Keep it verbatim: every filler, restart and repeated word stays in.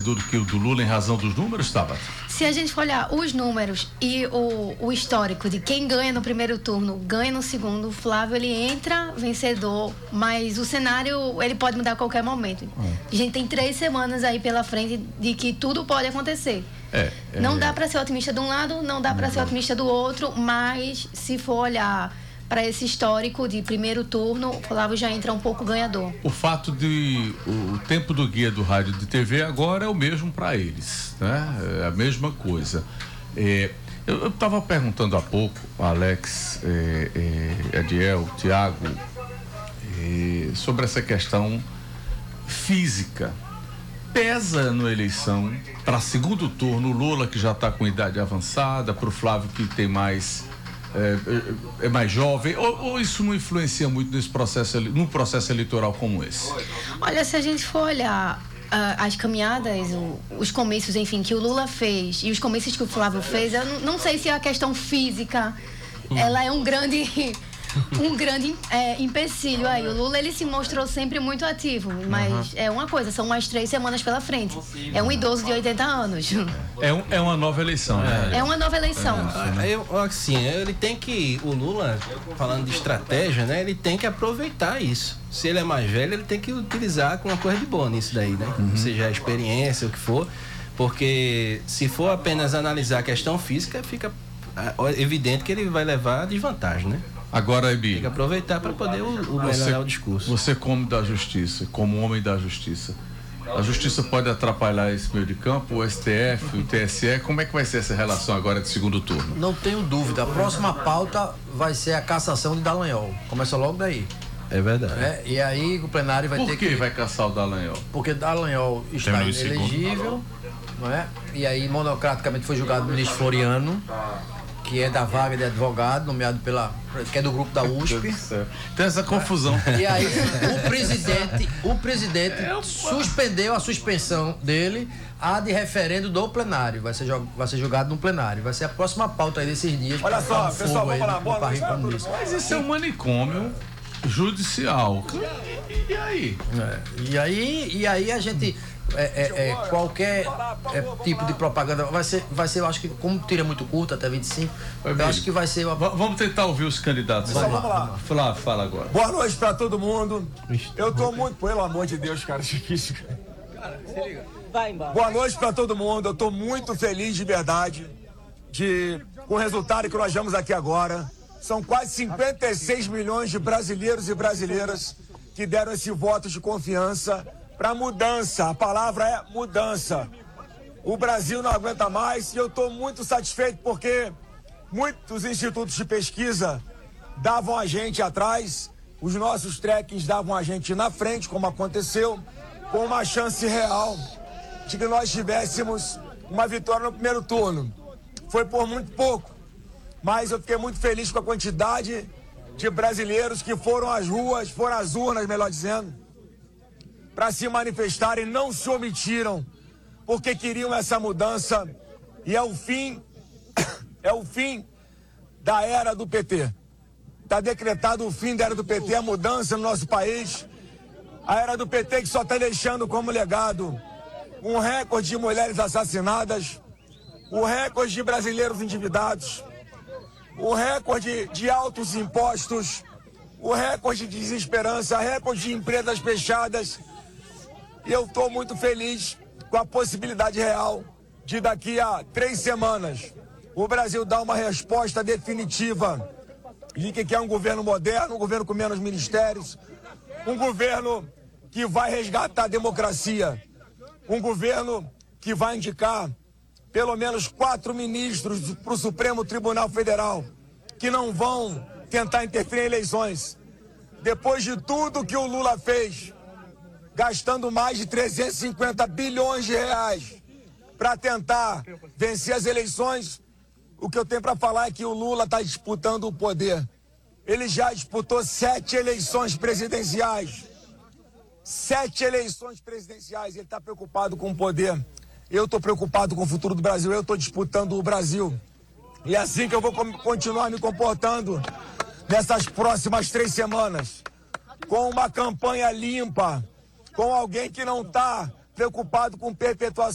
vencedor do que o do Lula em razão dos números, Tabata? Se a gente for olhar os números e o, o histórico de quem ganha no primeiro turno, ganha no segundo, o Flávio, ele entra vencedor, mas o cenário, ele pode mudar a qualquer momento. Hum. A gente tem três semanas aí pela frente de que tudo pode acontecer. É, é, não dá para ser otimista de um lado, não dá para uhum. ser otimista do outro, mas se for olhar para esse histórico de primeiro turno, o Flávio já entra um pouco ganhador. O fato de o tempo do guia do rádio e de T V agora é o mesmo para eles, né? É a mesma coisa. É, eu estava perguntando há pouco, Alex, é, é, Adiel, Tiago, é, sobre essa questão física. Pesa na eleição para segundo turno o Lula, que já está com idade avançada, para o Flávio, que tem mais é, é mais jovem, ou, ou isso não influencia muito nesse processo, num processo eleitoral como esse? Olha, se a gente for olhar uh, as caminhadas, o, os comícios, enfim, que o Lula fez e os comícios que o Flávio fez, eu não, não sei se a questão física hum. ela é um grande um grande é, empecilho aí. O Lula, ele se mostrou sempre muito ativo, mas uhum. é uma coisa, são mais três semanas pela frente. É um idoso de oitenta anos. É, um, é uma nova eleição, né? É uma nova eleição. É, eu, assim, ele tem que, o Lula, falando de estratégia, né? Ele tem que aproveitar isso. Se ele é mais velho, ele tem que utilizar com uma coisa de boa nisso daí, né? Uhum. Seja a experiência, o que for, porque se for apenas analisar a questão física, fica evidente que ele vai levar desvantagem, né? Agora, Ebi, tem que aproveitar para poder o, o melhorar o discurso. Você, como da justiça, como homem da justiça, a justiça pode atrapalhar esse meio de campo, o S T F, o T S E, como é que vai ser essa relação agora de segundo turno? Não tenho dúvida, a próxima pauta vai ser a cassação de Dallagnol, começa logo daí. É verdade. É, e aí o plenário vai Por ter que... Por que... que vai caçar o Dallagnol? Porque Dallagnol está inelegível, não é? E aí monocraticamente foi julgado o ministro Floriano, que é da vaga de advogado, nomeado pela, que é do grupo da U S P. Tem essa confusão. E aí o presidente, o presidente suspendeu a suspensão dele, a de referendo do plenário. Vai ser, vai ser julgado no plenário. Vai ser a próxima pauta aí desses dias. Olha só, pessoal, vamos lá, boa noite. Mas isso é um manicômio judicial. E, e aí? É, e aí? E aí a gente... É, é, é, qualquer é, tipo de propaganda vai ser, vai ser, eu acho que, como tira muito curto, até vinte e cinco, eu amigo, acho que vai ser uma... Vamos tentar ouvir os candidatos. Vamos lá. lá. Fala, fala agora. Boa noite pra todo mundo. Eu tô muito, pelo amor de Deus, cara, difícil. Cara, se liga. Vai embora. Boa noite pra todo mundo. Eu tô muito feliz de verdade de, com o resultado que nós vemos aqui agora. São quase cinquenta e seis milhões de brasileiros e brasileiras que deram esse voto de confiança para mudança. A palavra é mudança. O Brasil não aguenta mais e eu estou muito satisfeito porque muitos institutos de pesquisa davam a gente atrás, os nossos trackings davam a gente na frente, como aconteceu, com uma chance real de que nós tivéssemos uma vitória no primeiro turno. Foi por muito pouco, mas eu fiquei muito feliz com a quantidade de brasileiros que foram às ruas, foram às urnas, melhor dizendo, para se manifestarem, não se omitiram, porque queriam essa mudança, e é o fim, é o fim da era do P T. Está decretado o fim da era do P T, a mudança no nosso país, a era do P T que só está deixando como legado um recorde de mulheres assassinadas, o recorde de brasileiros endividados, o recorde de altos impostos, o recorde de desesperança, o recorde de empresas fechadas. E eu estou muito feliz com a possibilidade real de daqui a três semanas o Brasil dar uma resposta definitiva de que quer um governo moderno, um governo com menos ministérios, um governo que vai resgatar a democracia, um governo que vai indicar pelo menos quatro ministros para o Supremo Tribunal Federal que não vão tentar interferir em eleições. Depois de tudo que o Lula fez, gastando mais de trezentos e cinquenta bilhões de reais para tentar vencer as eleições, o que eu tenho para falar é que o Lula está disputando o poder. Ele já disputou sete eleições presidenciais. Sete eleições presidenciais. Ele está preocupado com o poder. Eu estou preocupado com o futuro do Brasil. Eu estou disputando o Brasil. E é assim que eu vou continuar me comportando nessas próximas três semanas. Com uma campanha limpa, com alguém que não está preocupado com perpetuação